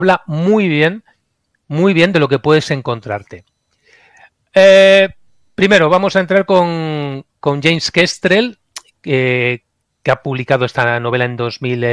habla muy bien de lo que puedes encontrarte. Primero vamos a entrar con James Kestrel, que ha publicado esta novela en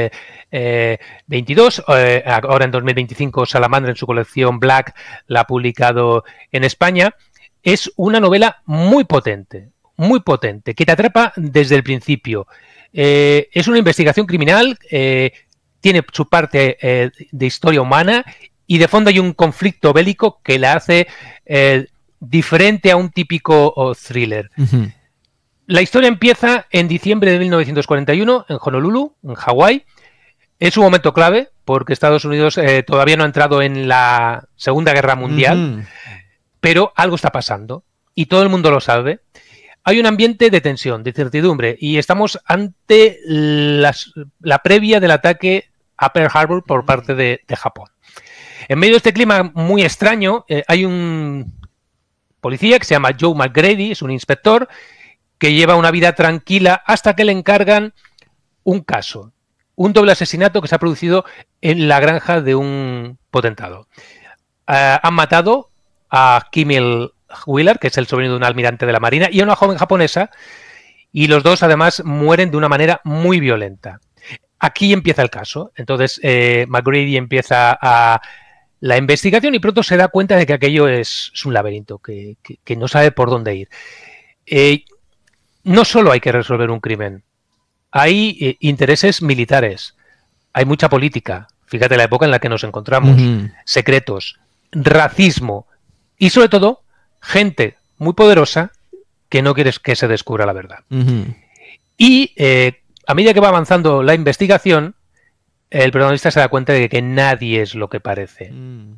2022, ahora en 2025 Salamandra en su colección Black la ha publicado en España. Es una novela muy potente, que te atrapa desde el principio. Es una investigación criminal, tiene su parte de historia humana y de fondo hay un conflicto bélico que la hace diferente a un típico thriller. Uh-huh. La historia empieza en diciembre de 1941 en Honolulu, en Hawái. Es un momento clave porque Estados Unidos todavía no ha entrado en la Segunda Guerra Mundial, pero algo está pasando y todo el mundo lo sabe. Hay un ambiente de tensión, de incertidumbre y estamos ante la previa del ataque a Pearl Harbor por parte de Japón. En medio de este clima muy extraño hay un policía que se llama Joe McGrady, es un inspector que lleva una vida tranquila hasta que le encargan un caso, un doble asesinato que se ha producido en la granja de un potentado. Han matado a Kim Il-wheeler, que es el sobrino de un almirante de la Marina, y a una joven japonesa, y los dos además mueren de una manera muy violenta. Aquí empieza el caso. Entonces McGrady empieza la investigación y pronto se da cuenta de que aquello es un laberinto, que no sabe por dónde ir. No solo hay que resolver un crimen, hay intereses militares, hay mucha política, fíjate la época en la que nos encontramos, secretos, racismo y sobre todo gente muy poderosa que no quiere que se descubra la verdad. Y a medida que va avanzando la investigación, el protagonista se da cuenta de que nadie es lo que parece.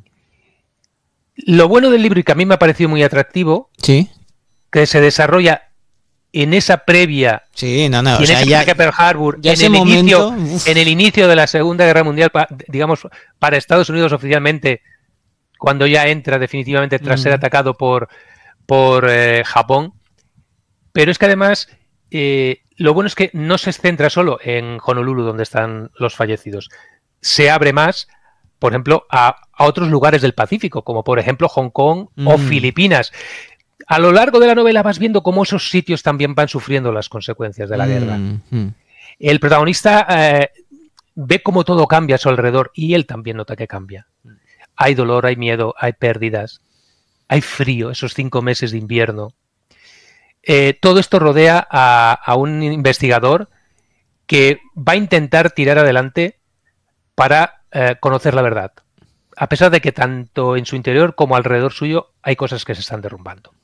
Lo bueno del libro y que a mí me ha parecido muy atractivo, ¿sí?, que se desarrolla en esa previa, sí, no, y en ese ataque a Pearl Harbor, en el inicio de la Segunda Guerra Mundial, digamos, para Estados Unidos oficialmente, cuando ya entra definitivamente tras ser atacado por Japón. Pero es que además lo bueno es que no se centra solo en Honolulu, donde están los fallecidos. Se abre más, por ejemplo, a otros lugares del Pacífico, como por ejemplo Hong Kong o Filipinas. A lo largo de la novela vas viendo cómo esos sitios también van sufriendo las consecuencias de la guerra. El protagonista ve cómo todo cambia a su alrededor y él también nota que cambia. Hay dolor, hay miedo, hay pérdidas, hay frío, esos 5 meses de invierno. Todo esto rodea a un investigador que va a intentar tirar adelante para conocer la verdad, a pesar de que tanto en su interior como alrededor suyo hay cosas que se están derrumbando.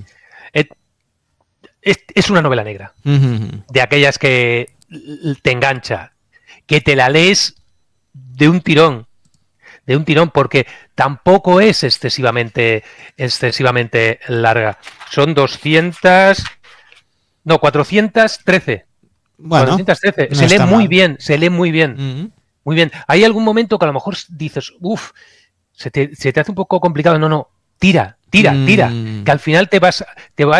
Es una novela negra, de aquellas que te engancha, que te la lees de un tirón, porque tampoco es excesivamente larga. Son 413. Bueno, 413. No se lee muy mal. bien, se lee muy bien. Muy bien. Hay algún momento que a lo mejor dices, se te hace un poco complicado. No, tira. Que al final te vas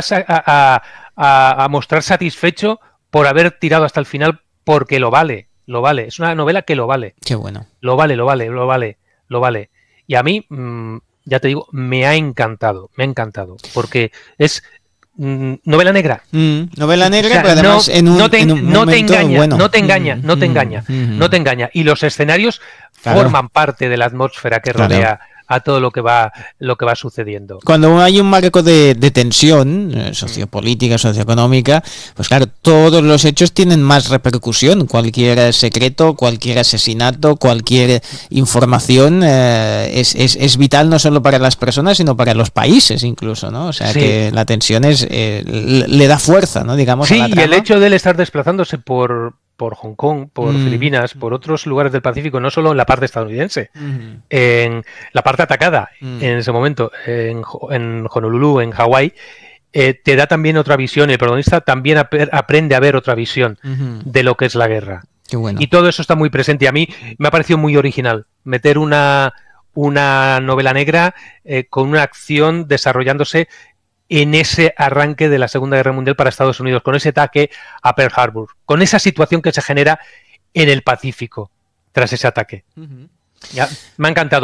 a mostrar satisfecho por haber tirado hasta el final, porque lo vale. Es una novela que lo vale. Qué bueno. Lo vale. Y a mí, ya te digo, me ha encantado, porque es novela negra. Novela negra, o sea, pero además no te engaña. Y los escenarios forman parte de la atmósfera que rodea a todo lo que va sucediendo. Cuando hay un marco de tensión sociopolítica, socioeconómica, pues claro, todos los hechos tienen más repercusión. Cualquier secreto, cualquier asesinato, cualquier información es vital no solo para las personas, sino para los países incluso, ¿no? O sea, que la tensión le da fuerza, ¿no? Digamos, a la trama. Y el hecho de él estar desplazándose por Hong Kong, por Filipinas, por otros lugares del Pacífico, no solo en la parte estadounidense, en la parte atacada en ese momento, en Honolulu, en Hawái, te da también otra visión. El protagonista también aprende a ver otra visión de lo que es la guerra. Qué bueno. Y todo eso está muy presente. Y a mí me ha parecido muy original meter una novela negra con una acción desarrollándose en ese arranque de la Segunda Guerra Mundial para Estados Unidos, con ese ataque a Pearl Harbor, con esa situación que se genera en el Pacífico tras ese ataque. Ya, me ha encantado.